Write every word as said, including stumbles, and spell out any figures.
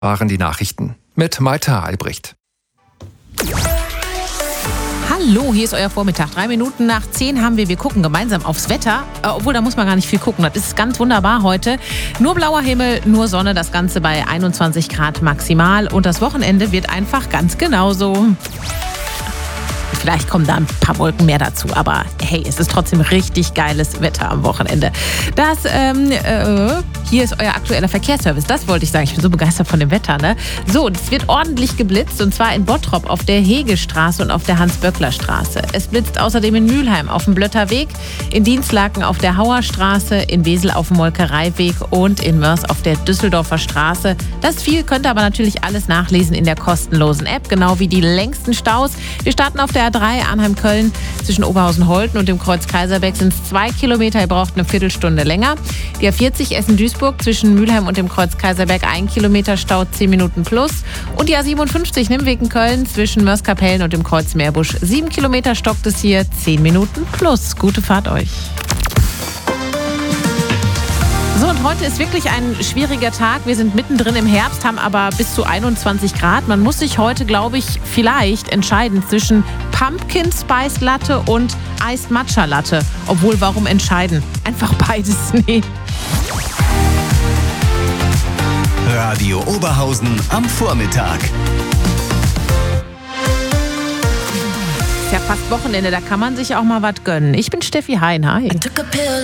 Waren die Nachrichten mit Maita Albrecht. Hallo, hier ist euer Vormittag. Drei Minuten nach zehn haben wir, wir gucken gemeinsam aufs Wetter. Äh, obwohl, da muss man gar nicht viel gucken. Das ist ganz wunderbar heute. Nur blauer Himmel, nur Sonne, das Ganze bei einundzwanzig Grad maximal. Und das Wochenende wird einfach ganz genauso. Vielleicht kommen da ein paar Wolken mehr dazu, aber hey, es ist trotzdem richtig geiles Wetter am Wochenende. Das, ähm, äh, hier ist euer aktueller Verkehrsservice, das wollte ich sagen. Ich bin so begeistert von dem Wetter, ne? So, es wird ordentlich geblitzt und zwar in Bottrop auf der Hegestraße und auf der Hans-Böckler-Straße. Es blitzt außerdem in Mülheim auf dem Blötterweg, in Dienstlaken auf der Hauerstraße, in Wesel auf dem Molkereiweg und in Mörs auf der Düsseldorfer Straße. Das viel könnt ihr aber natürlich alles nachlesen in der kostenlosen App, genau wie die längsten Staus. Wir starten auf der A drei Arnheim-Köln zwischen Oberhausen-Holten und dem Kreuz Kaiserberg sind es zwei Kilometer, ihr braucht eine Viertelstunde länger. Die A vierzig Essen-Duisburg zwischen Mülheim und dem Kreuz Kaiserberg ein Kilometer Stau, zehn Minuten plus. Und die A siebenundfünfzig Nimwegen-Köln zwischen Mörs-Kapellen und dem Kreuz Meerbusch, sieben Kilometer stockt es hier, zehn Minuten plus. Gute Fahrt euch. So, und heute ist wirklich ein schwieriger Tag. Wir sind mittendrin im Herbst, haben aber bis zu einundzwanzig Grad. Man muss sich heute, glaube ich, vielleicht entscheiden zwischen Pumpkin Spice Latte und Iced Matcha Latte. Obwohl, warum entscheiden? Einfach beides nehmen. Radio Oberhausen am Vormittag. Ist ja fast Wochenende, da kann man sich auch mal was gönnen. Ich bin Steffi Hein, hi.